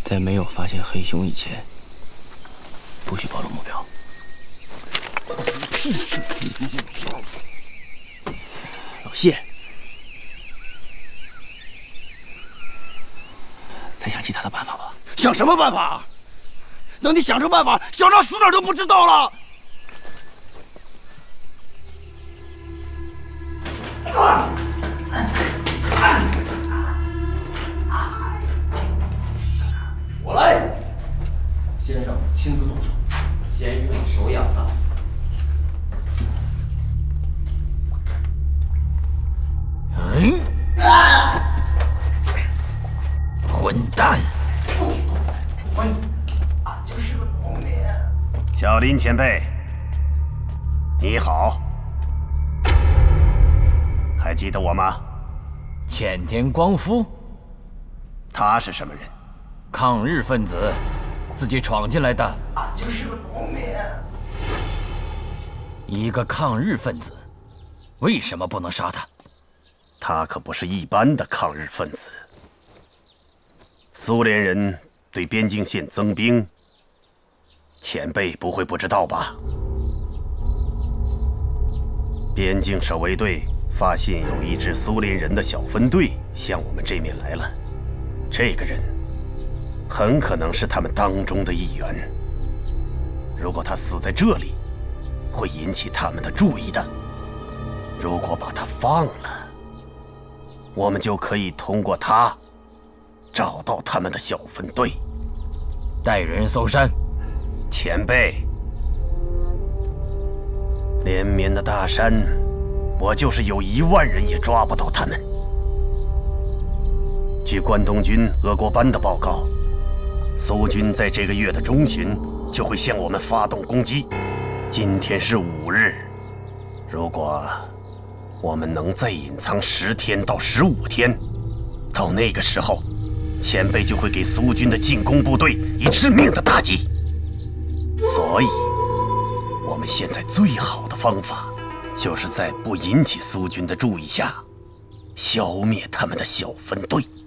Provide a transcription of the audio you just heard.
在没有发现黑熊以前，不许暴露目标。老谢，再想其他的办法吧。 想什么办法？等你想出办法，小张死哪儿都不知道了。我来，先生亲自动手，先用手养他。 混蛋！ 俺就是个农民。 小林前辈，你好，还记得我吗？ 浅田光夫， 他是什么人？ 抗日分子，自己闯进来的。 俺就是个农民。 一个抗日分子，为什么不能杀他？ 他可不是一般的抗日分子。苏联人对边境线增兵，前辈不会不知道吧？边境守卫队发现有一支苏联人的小分队向我们这面来了，这个人很可能是他们当中的一员。如果他死在这里，会引起他们的注意的。如果把他放了，我们就可以通过他找到他们的小分队， 带人搜山。 前辈，连绵的大山，我就是有1万人也抓不到他们。据关东军俄国班的报告，苏军在这个月的中旬就会向我们发动攻击。今天是5日，如果我们能再隐藏10天到15天，到那个时候，前辈就会给苏军的进攻部队以致命的打击。所以，我们现在最好的方法，就是在不引起苏军的注意下，消灭他们的小分队。